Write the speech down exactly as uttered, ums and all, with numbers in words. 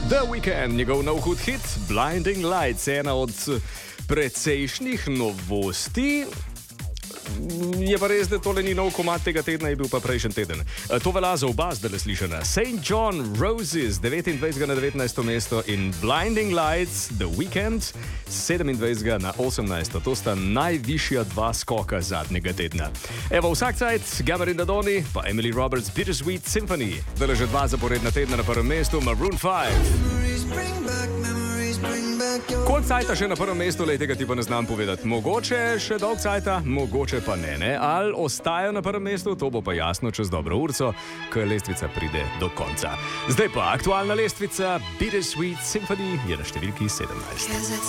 The Weeknd, njegov nov hud hit Blinding Lights, ena od precejšnjih novosti. Je pa res, da tole ni nov komad tega tedna, je bil pa prejšnji teden. To velja za oba zdaj slišana. Saint John Roses, devetindvajsetega na devetnajsto mesto in Blinding Lights, The Weeknd, sedemindvajsetega na osemnajsto. To sta najvišja dva skoka zadnjega tedna. Evo, vsak cajt, Gamer in Dadoni, pa Emily Roberts' Bittersweet Symphony. Zdaj že dva zaporedna tedna na prvem mestu, Maroon five. Koliko cajta še na prvem mestu, lej, tega ti pa ne znam povedati. Mogoče še dolg cajta, mogoče pa ne, ne. Ali ostajajo na prvem mestu, to bo pa jasno čez dobro urco, ko lestvica pride do konca. Zdaj pa aktualna lestvica Bittersweet Symphony je na številki sedemnajst.